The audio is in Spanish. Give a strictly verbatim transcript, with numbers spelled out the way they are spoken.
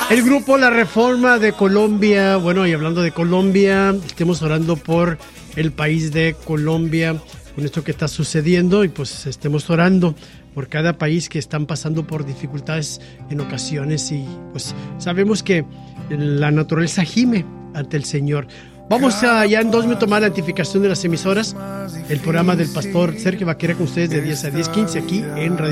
El grupo La Reforma de Colombia, bueno, y hablando de Colombia, estemos orando por el país de Colombia, con esto que está sucediendo, y pues estemos orando por cada país que están pasando por dificultades en ocasiones, y pues sabemos que la naturaleza gime ante el Señor. Vamos a, ya en dos minutos más, la identificación de las emisoras, el programa del pastor Sergio Vaquera con ustedes de diez a diez quince aquí en Radio